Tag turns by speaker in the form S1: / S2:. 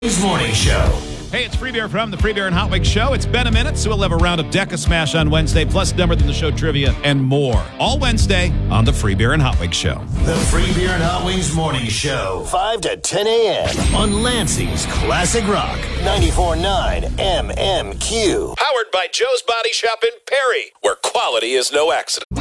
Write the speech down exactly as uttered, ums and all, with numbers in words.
S1: Morning Show.
S2: Hey, it's Free Beer from the Free Beer and Hot Wings Show. It's been a minute, so we'll have a round of Deca Smash on Wednesday, plus Dumber Than the Show trivia and more. All Wednesday on the Free Beer and Hot Wings Show.
S1: The Free Beer and Hot Wings Morning Show. five to ten a.m. on Lansing's Classic Rock. ninety-four point nine M M Q.
S3: Powered by Joe's Body Shop in Perry, where quality is no accident.